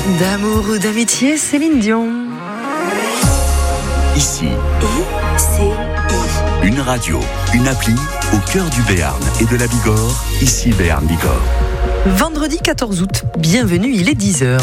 D'amour ou d'amitié, Céline Dion. Ici, ICI. une radio, une appli au cœur du Béarn et de la Bigorre. Ici Béarn Bigorre. Vendredi 14 août, bienvenue, il est 10h.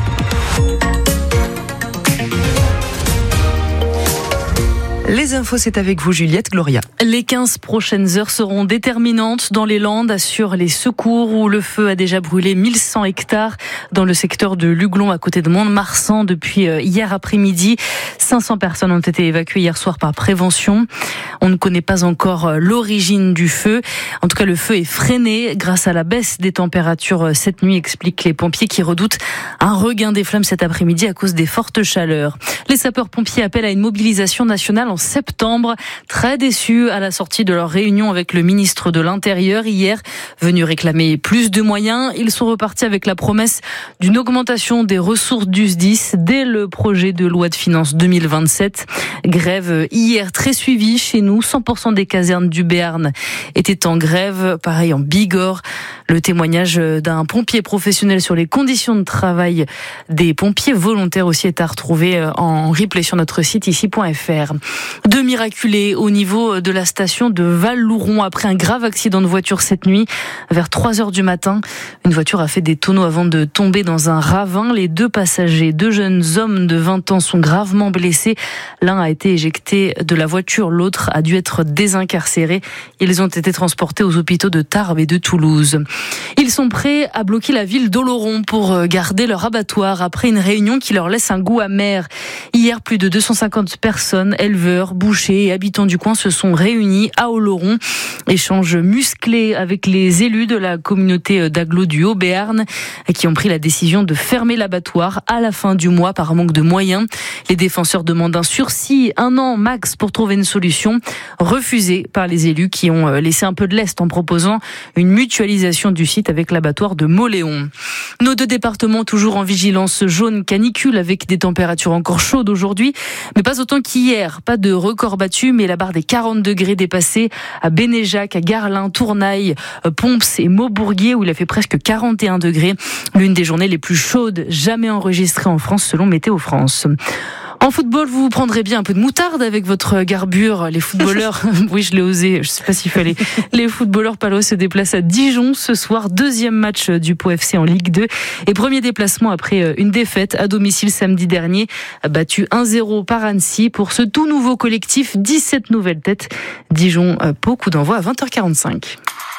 Les infos, c'est avec vous, Juliette Gloria. Les 15 prochaines heures seront déterminantes dans les Landes, assurent les secours, où le feu a déjà brûlé 1100 hectares dans le secteur de Luglon, à côté de Mont-de-Marsan, depuis hier après-midi. 500 personnes ont été évacuées hier soir par prévention. On ne connaît pas encore l'origine du feu. En tout cas, le feu est freiné grâce à la baisse des températures cette nuit, expliquent les pompiers qui redoutent un regain des flammes cet après-midi à cause des fortes chaleurs. Les sapeurs-pompiers appellent à une mobilisation nationale en septembre, très déçus à la sortie de leur réunion avec le ministre de l'Intérieur hier, venu réclamer plus de moyens. Ils sont repartis avec la promesse d'une augmentation des ressources du SDIS dès le projet de loi de finances 2027. Grève hier très suivie chez nous, 100% des casernes du Béarn étaient en grève, pareil en Bigorre. Le témoignage d'un pompier professionnel sur les conditions de travail des pompiers volontaires aussi est à retrouver en replay sur notre site ici.fr. Deux miraculés au niveau de la station de Val-Louron après un grave accident de voiture cette nuit vers 3h du matin. Une voiture a fait des tonneaux avant de tomber dans un ravin. Les deux passagers, deux jeunes hommes de 20 ans, sont gravement blessés. L'un a été éjecté de la voiture, l'autre a dû être désincarcéré. Ils ont été transportés aux hôpitaux de Tarbes et de Toulouse. Ils sont prêts à bloquer la ville d'Oloron pour garder leur abattoir après une réunion qui leur laisse un goût amer. Hier, plus de 250 personnes, éleveurs, bouchers et habitants du coin se sont réunis à Oloron. Échange musclé avec les élus de la communauté d'agglo du Haut-Béarn qui ont pris la décision de fermer l'abattoir à la fin du mois par manque de moyens. Les défenseurs demandent un sursis, 1 an max pour trouver une solution, refusée par les élus qui ont laissé un peu de lest en proposant une mutualisation du site avec l'abattoir de Mauléon. Nos deux départements toujours en vigilance jaune canicule avec des températures encore chaudes aujourd'hui, mais pas autant qu'hier. Pas de record battu, mais la barre des 40 degrés dépassée à Bénéjac, à Garlin, Tournaille, Pomps et Maubourguier où il a fait presque 41 degrés. L'une des journées les plus chaudes jamais enregistrées en France selon Météo France. En football, vous prendrez bien un peu de moutarde avec votre garbure. Les footballeurs, oui, je l'ai osé, je sais pas s'il fallait. Les footballeurs palois se déplacent à Dijon ce soir, deuxième match du Pau FC en Ligue 2 et premier déplacement après une défaite à domicile samedi dernier, battu 1-0 par Annecy pour ce tout nouveau collectif, 17 nouvelles têtes. Dijon, Pau, coup d'envoi à 20h45.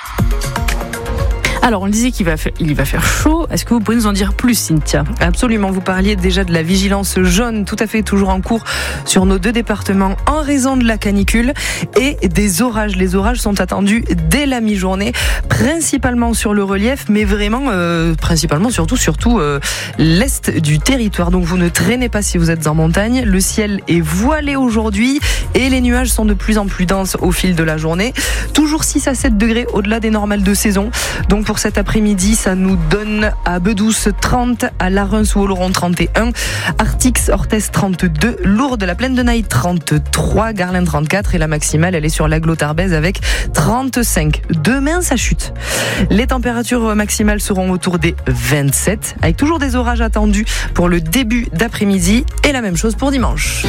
Alors, on disait qu'il va faire chaud. Est-ce que vous pouvez nous en dire plus, Cynthia ? Absolument, vous parliez déjà de la vigilance jaune, tout à fait toujours en cours sur nos deux départements en raison de la canicule et des orages. Les orages sont attendus dès la mi-journée, principalement sur le relief, mais vraiment, principalement, surtout l'est du territoire. Donc, vous ne traînez pas si vous êtes en montagne. Le ciel est voilé aujourd'hui et les nuages sont de plus en plus denses au fil de la journée. Toujours 6 à 7 degrés au-delà des normales de saison. Donc, pour cet après-midi, ça nous donne à Bedouce 30, à Larens ou Oloron 31, Artix, Orthez 32, Lourdes, la Plaine de Naï 33, Garlin 34 et la maximale, elle est sur l'agglo Tarbes avec 35. Demain, ça chute. Les températures maximales seront autour des 27, avec toujours des orages attendus pour le début d'après-midi et la même chose pour dimanche.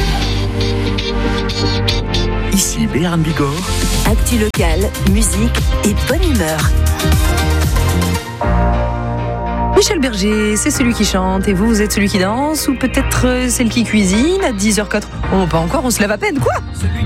Ici Béarn Bigorre. Actu locale, musique et bonne humeur. Michel Berger, c'est celui qui chante et vous êtes celui qui danse ou peut-être celle qui cuisine à 10h04. Oh, pas encore, on se lève à peine, quoi.